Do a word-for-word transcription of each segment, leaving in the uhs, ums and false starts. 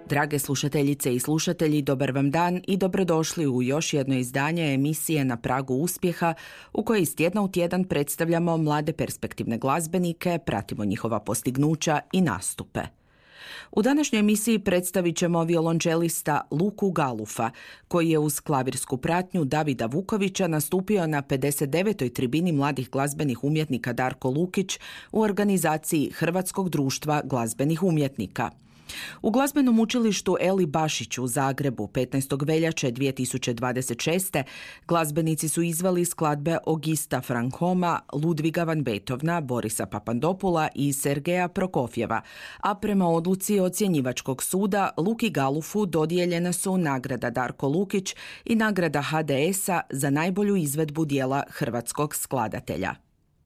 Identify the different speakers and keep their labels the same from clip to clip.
Speaker 1: Drage slušateljice i slušatelji, dobar vam dan i dobrodošli u još jedno izdanje emisije Na pragu uspjeha u kojoj iz tjedna u tjedan predstavljamo mlade perspektivne glazbenike, pratimo njihova postignuća i nastupe. U današnjoj emisiji predstavit ćemo violončelista Luku Galufa, koji je uz klavirsku pratnju Davida Vukovića nastupio na pedeset devetoj tribini mladih glazbenih umjetnika Darko Lukić u organizaciji Hrvatskog društva glazbenih umjetnika. U glazbenom učilištu Eli Bašić u Zagrebu petnaestog veljače dvije tisuće dvadeset šeste. glazbenici su izveli skladbe Augusta Franchoma, Ludviga van Beethovena, Borisa Papandopula i Sergeja Prokofjeva, a prema odluci ocjenjivačkog suda Luki Galufu dodijeljena su nagrada Darko Lukić i nagrada H D S-a za najbolju izvedbu dijela hrvatskog skladatelja.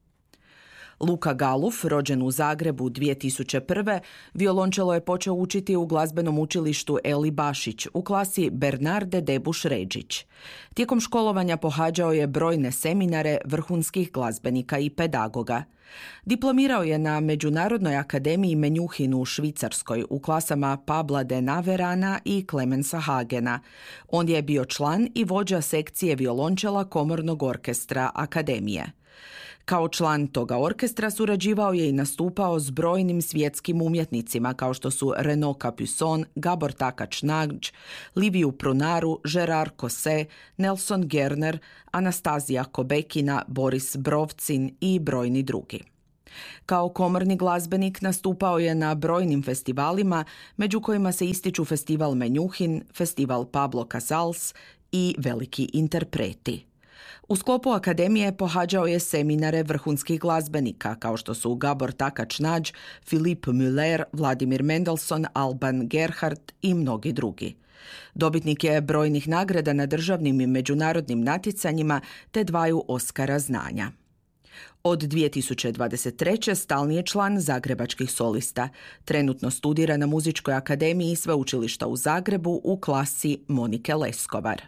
Speaker 1: Luka Galuf, rođen u Zagrebu dvije tisuće prve. violončelo je počeo učiti u glazbenom učilištu Eli Bašić u klasi Bernarde Debuš-Ređić. Tijekom školovanja pohađao je brojne seminare vrhunskih glazbenika i pedagoga. Diplomirao je na Međunarodnoj akademiji Menjuhin u Švicarskoj u klasama Pabla de Naverana i Clemensa Hagena. On je bio član i vođa sekcije violončela Komornog orkestra Akademije. Kao član toga orkestra surađivao je i nastupao s brojnim svjetskim umjetnicima kao što su Renaud Capuçon, Gabor Takac-Nađ, Liviu Prunaru, Gerard Cosset, Nelson Gerner, Anastazija Kobekina, Boris Brovcin i brojni drugi. Kao komorni glazbenik nastupao je na brojnim festivalima, među kojima se ističu festival Menjuhin, festival Pablo Casals i Veliki interpreti. U sklopu akademije pohađao je seminare vrhunskih glazbenika kao što su Gabor Takac-Nađ, Philippe Müller, Vladimir Mendelssohn, Alban Gerhardt i mnogi drugi. Dobitnik je brojnih nagrada na državnim i međunarodnim natjecanjima te dvaju Oskara znanja. Od dvije tisuće dvadeset treće. stalni je član Zagrebačkih solista. Trenutno studira na Muzičkoj akademiji Sveučilišta u Zagrebu u klasi Monike Leskovar.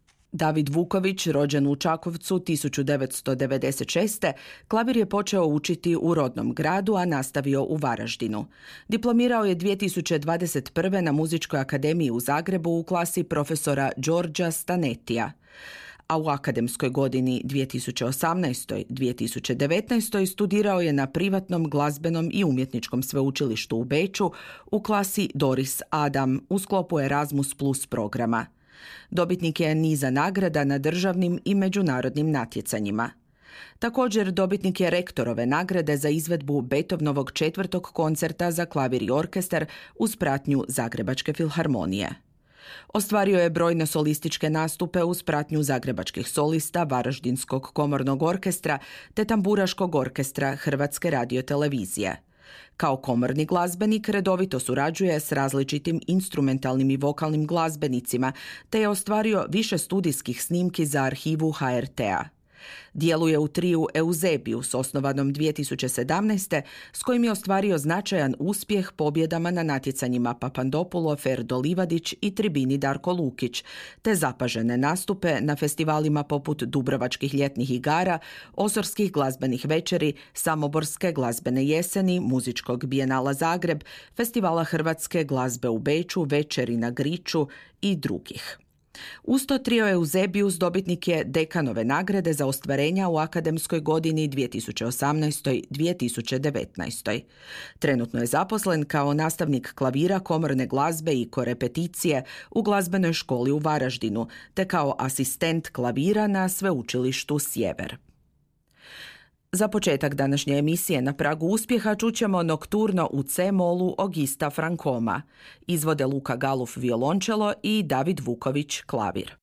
Speaker 1: David Vuković, rođen u Čakovcu tisuću devetsto devedeset šeste. klavir je počeo učiti u rodnom gradu, a nastavio u Varaždinu. Diplomirao je dvije tisuće dvadeset prve. na Muzičkoj akademiji u Zagrebu u klasi profesora Đorđa Stanetija. A u akademskoj godini dvije tisuće osamnaeste. dvije tisuće devetnaeste. studirao je na privatnom glazbenom i umjetničkom sveučilištu u Beču u klasi Doris Adam u sklopu Erasmus Plus programa. Dobitnik je niza nagrada na državnim i međunarodnim natjecanjima. Također dobitnik je rektorove nagrade za izvedbu Beethovenovog četvrtog koncerta za klavir i orkestar uz pratnju Zagrebačke filharmonije. Ostvario je brojne solističke nastupe uz pratnju zagrebačkih solista, Varaždinskog komornog orkestra te Tamburaškog orkestra Hrvatske radiotelevizije. Kao komorni glazbenik redovito surađuje s različitim instrumentalnim i vokalnim glazbenicima, te je ostvario više studijskih snimki za arhivu H R T-a. Djeluje u triju Eusebius, osnovanom dvije tisuće sedamnaeste. s kojim je ostvario značajan uspjeh pobjedama na natjecanjima Papandopulo, Ferdo Livadić i tribini Darko Lukić, te zapažene nastupe na festivalima poput Dubrovačkih ljetnih igara, Osorskih glazbenih večeri, Samoborske glazbene jeseni, Muzičkog bijenala Zagreb, Festivala hrvatske glazbe u Beču, Večeri na Griču i drugih. Uz to trio Eusebius dobitnik je dekanove nagrade za ostvarenja u akademskoj godini dvije tisuće osamnaeste. dvije tisuće devetnaeste. Trenutno je zaposlen kao nastavnik klavira, komorne glazbe i korepeticije u glazbenoj školi u Varaždinu, te kao asistent klavira na Sveučilištu Sjever. Za početak današnje emisije Na pragu uspjeha čućemo nokturno u C-molu Augusta Franchoma. Izvode Luka Galuf violončelo i David Vuković klavir.